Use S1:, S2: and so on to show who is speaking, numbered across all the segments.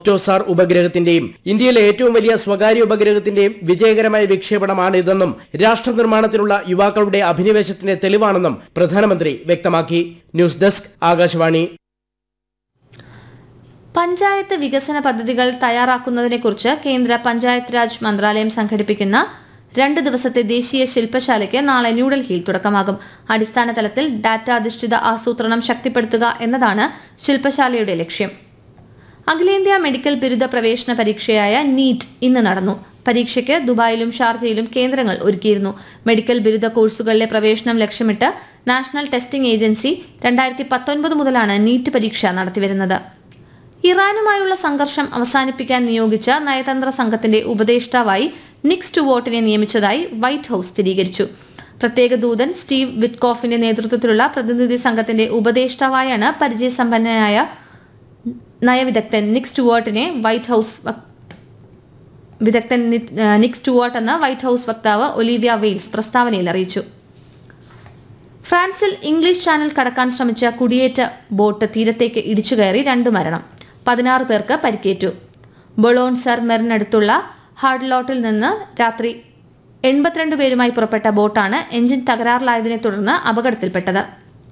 S1: ഓപ്റ്റോസാർ ഉപഗ്രഹത്തിന്റെയും ഇന്ത്യയിലെ ഏറ്റവും വലിയ സ്വകാര്യ ഉപഗ്രഹത്തിന്റെയും വിജയകരമായ വിക്ഷേപണമാണിതെന്നും രാഷ്ട്ര നിർമ്മാണത്തിലുള്ള യുവാക്കളുടെ അഭിനിവേശത്തിന്റെ തെളിവാണെന്നും പ്രധാനമന്ത്രി വ്യക്തമാക്കി. News desk Akashvani.
S2: പഞ്ചായത്ത് വികസന പദ്ധതികൾ തയ്യാറാക്കുന്നതിനെക്കുറിച്ച് കേന്ദ്ര പഞ്ചായത്ത് രാജ് മന്ത്രാലയം സംഘടിപ്പിക്കുന്ന 2 ദിവസത്തെ ദേശീയ ശില്പശാലയ്ക്ക് നാളെ ന്യൂഡൽഹിയിൽ തുടക്കമാകും. അടിസ്ഥാന തലത്തിൽ ഡാറ്റ അധിഷ്ഠിത ആസൂത്രണം ശക്തിപ്പെടുത്തുക എന്നതാണ് ശില്പശാലയുടെ ലക്ഷ്യം. അഖിലേന്ത്യാ മെഡിക്കൽ ബിരുദ പ്രവേശന പരീക്ഷയായ നീറ്റ് ഇന്ന് നടന്നു. പരീക്ഷയ്ക്ക് ദുബായിലും ഷാർജയിലും കേന്ദ്രങ്ങൾ ഒരുക്കിയിരുന്നു. മെഡിക്കൽ ബിരുദ കോഴ്സുകളിലെ പ്രവേശനം ലക്ഷ്യമിട്ട് നാഷണൽ ടെസ്റ്റിംഗ് ഏജൻസി 2019 മുതലാണ് നീറ്റ് പരീക്ഷ നടത്തിവരുന്നത്. ഇറാനുമായുള്ള സംഘർഷം അവസാനിപ്പിക്കാൻ നിയോഗിച്ച നയതന്ത്ര സംഘത്തിന്റെ ഉപദേഷ്ടാവായി നിക് സ്റ്റുവാർട്ടിനെ നിയമിച്ചതായി വൈറ്റ് ഹൌസ് സ്ഥിരീകരിച്ചു. പ്രത്യേക ദൂതൻ സ്റ്റീവ് വിറ്റ്കോഫിന്റെ നേതൃത്വത്തിലുള്ള പ്രതിനിധി സംഘത്തിന്റെ ഉപദേഷ്ടാവായാണ് പരിചയസമ്പന്നനായ നയവിദഗ്ധൻ നിക് സ്റ്റുവാർട്ടിനെ നിക് സ്റ്റുവാർട്ട് എന്ന വൈറ്റ് ഹൌസ് വക്താവ് ഒലീവിയ വെയിൽസ് പ്രസ്താവനയിൽ അറിയിച്ചു. ഫ്രാൻസിൽ ഇംഗ്ലീഷ് ചാനൽ കടക്കാൻ ശ്രമിച്ച കുടിയേറ്റ ബോട്ട് തീരത്തേക്ക് ഇടിച്ചുകയറി 2 മരണം, 16 പേർക്ക് പരിക്കേറ്റു. ബൊളോൺ സർ മെറിനടുത്തുള്ള ഹാർഡ്ലോട്ടിൽ നിന്ന് രാത്രി 82 പേരുമായി പുറപ്പെട്ട ബോട്ടാണ് എഞ്ചിൻ തകരാറിലായതിനെ തുടർന്ന് അപകടത്തിൽപ്പെട്ടത്.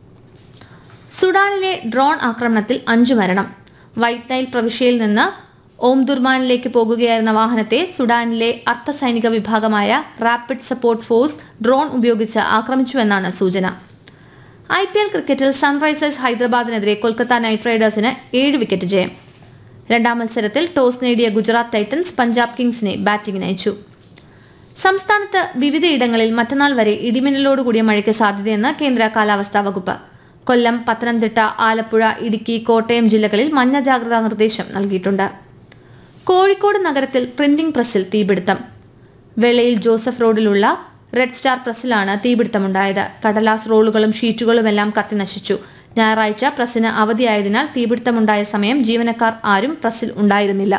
S2: സുഡാനിലെ ഡ്രോൺ ആക്രമണത്തിൽ 5 മരണം. വൈറ്റ് നൈൽ പ്രവിശ്യയിൽ നിന്ന് ഓംദുർമാനിലേക്ക് പോകുകയായിരുന്ന വാഹനത്തെ സുഡാനിലെ അർദ്ധസൈനിക വിഭാഗമായ റാപ്പിഡ് സപ്പോർട്ട് ഫോഴ്സ് ഡ്രോൺ ഉപയോഗിച്ച് ആക്രമിച്ചുവെന്നാണ് സൂചന. IPL ക്രിക്കറ്റിൽ സൺറൈസേഴ്സ് ഹൈദരാബാദിനെതിരെ കൊൽക്കത്ത നൈറ്റ് റൈഡേഴ്സിന് 7 വിക്കറ്റ് ജയം. 2ാം മത്സരത്തിൽ ടോസ് നേടിയ ഗുജറാത്ത് ടൈറ്റൻസ് പഞ്ചാബ് കിങ്സിനെ ബാറ്റിംഗിന് അയച്ചു. സംസ്ഥാനത്ത് വിവിധയിടങ്ങളിൽ മറ്റന്നാൾ വരെ ഇടിമിന്നലോടുകൂടിയ മഴയ്ക്ക് സാധ്യതയെന്ന് കേന്ദ്ര കാലാവസ്ഥാ വകുപ്പ്. കൊല്ലം, പത്തനംതിട്ട, ആലപ്പുഴ, ഇടുക്കി, കോട്ടയം ജില്ലകളിൽ മഞ്ഞ ജാഗ്രതാ നിർദ്ദേശം നൽകിയിട്ടുണ്ട്. കോഴിക്കോട് നഗരത്തിൽ പ്രിന്റിംഗ് പ്രസ്സിൽ തീപിടുത്തം. വെളയിൽ ജോസഫ് റോഡിലുള്ള റെഡ് സ്റ്റാർ പ്രസ്സിലാണ് തീപിടുത്തമുണ്ടായത്. കടലാസ് റോളുകളും ഷീറ്റുകളുമെല്ലാം കത്തിനശിച്ചു. ഞായറാഴ്ച പ്രസ്സിന് അവധിയായതിനാൽ തീപിടുത്തമുണ്ടായ സമയം ജീവനക്കാർ ആരും പ്രസ്സിൽ ഉണ്ടായിരുന്നില്ല.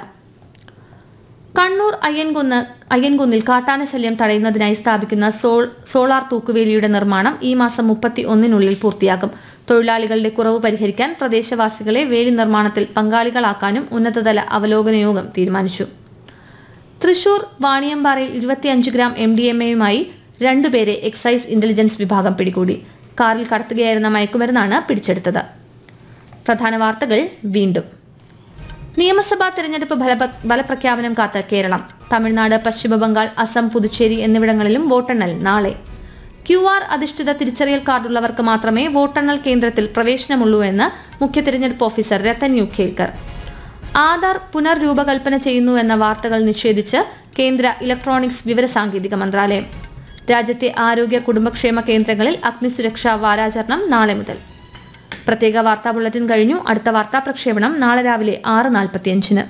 S2: കണ്ണൂർ അയ്യൻകുന്നിൽ കാട്ടാന ശല്യം തടയുന്നതിനായി സ്ഥാപിക്കുന്ന സോളാർ തൂക്കുവേലിയുടെ നിർമ്മാണം ഈ മാസം 31-നുള്ളിൽ പൂർത്തിയാക്കും. തൊഴിലാളികളുടെ കുറവ് പരിഹരിക്കാൻ പ്രദേശവാസികളെ വേലി നിർമ്മാണത്തിൽ പങ്കാളികളാക്കാനും ഉന്നതതല അവലോകന യോഗം തീരുമാനിച്ചു. തൃശൂർ വാണിയമ്പാറയിൽ 25 ഗ്രാം MDMA-യുമായി 2 പേരെ എക്സൈസ് ഇന്റലിജൻസ് വിഭാഗം പിടികൂടി. കാറിൽ കടത്തുകയായിരുന്ന മയക്കുമരുന്നാണ് പിടിച്ചെടുത്തത്. പ്രധാന വാർത്തകൾ വീണ്ടും. നിയമസഭാ തെരഞ്ഞെടുപ്പ് ഫലപ്രഖ്യാപനം കാത്ത് കേരളം. തമിഴ്നാട്, പശ്ചിമബംഗാൾ, അസം, പുതുച്ചേരി എന്നിവിടങ്ങളിലും വോട്ടെണ്ണൽ നാളെ. QR അധിഷ്ഠിത തിരിച്ചറിയൽ കാർഡുള്ളവർക്ക് മാത്രമേ വോട്ടെണ്ണൽ കേന്ദ്രത്തിൽ പ്രവേശനമുള്ളൂ എന്ന് മുഖ്യ തെരഞ്ഞെടുപ്പ് ഓഫീസർ രത്തൻ യു ഖേൽക്കർ. ആധാർ പുനർരൂപകൽപ്പന ചെയ്യുന്നു എന്ന വാർത്തകൾ നിഷേധിച്ച് കേന്ദ്ര ഇലക്ട്രോണിക്സ് വിവരസാങ്കേതിക മന്ത്രാലയം. രാജ്യത്തെ ആരോഗ്യ കുടുംബക്ഷേമ കേന്ദ്രങ്ങളിൽ അഗ്നിസുരക്ഷാ വാരാചരണം നാളെ മുതൽ. പ്രത്യേക വാർത്താ ബുള്ളറ്റിൻ കഴിഞ്ഞു. അടുത്ത വാർത്താ പ്രക്ഷേപണം നാളെ രാവിലെ 6:45-ന്.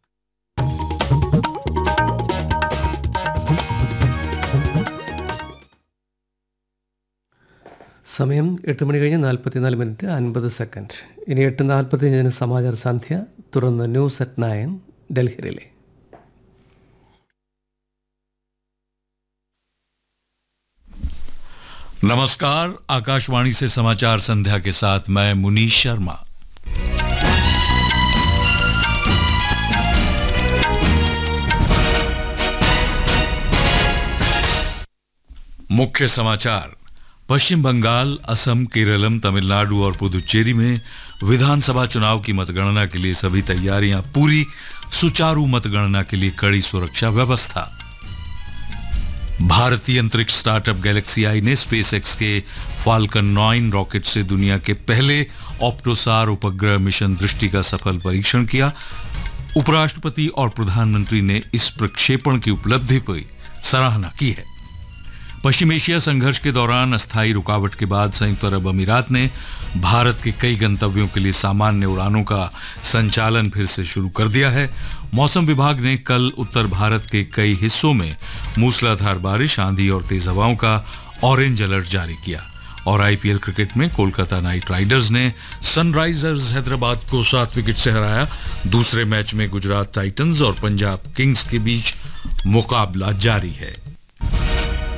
S3: സമയം 8 മണി കഴിഞ്ഞ് 44 മിനിറ്റ് 50 സെക്കൻഡ്. ഇനി 8:45 സമാചാര സന്ധ്യ, തുടർന്ന് ന്യൂസ് അറ്റ് 9 ഡൽഹിയിലെ.
S4: नमस्कार, आकाशवाणी से समाचार संध्या के साथ मैं मुनीश शर्मा। मुख्य समाचार. पश्चिम बंगाल, असम, केरलम, तमिलनाडु और पुदुचेरी में विधानसभा चुनाव की मतगणना के लिए सभी तैयारियां पूरी. सुचारू मतगणना के लिए कड़ी सुरक्षा व्यवस्था. भारतीय अंतरिक्ष स्टार्टअप गैलेक्सी आई ने स्पेसएक्स के फाल्कन 9 रॉकेट से दुनिया के पहले ऑप्टोसार उपग्रह मिशन दृष्टि का सफल परीक्षण किया. उपराष्ट्रपति और प्रधानमंत्री ने इस प्रक्षेपण की उपलब्धि पर सराहना की है. पश्चिम एशिया संघर्ष के दौरान अस्थायी रुकावट के बाद संयुक्त अरब अमीरात ने भारत के कई गंतव्यों के लिए सामान्य उड़ानों का संचालन फिर से शुरू कर दिया है. मौसम विभाग ने कल उत्तर भारत के कई हिस्सों में मूसलाधार बारिश, आंधी और तेज हवाओं का ऑरेंज अलर्ट जारी किया. और IPL क्रिकेट में कोलकाता नाइट राइडर्स ने सनराइजर्स हैदराबाद को 7 विकेट से हराया. दूसरे मैच में गुजरात टाइटंस और पंजाब किंग्स के बीच मुकाबला जारी है.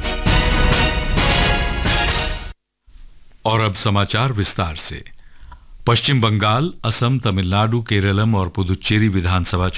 S4: और अब समाचार विस्तार से. पश्चिम बंगाल, असम, तमिलनाडु, केरलम और पुदुचेरी विधानसभा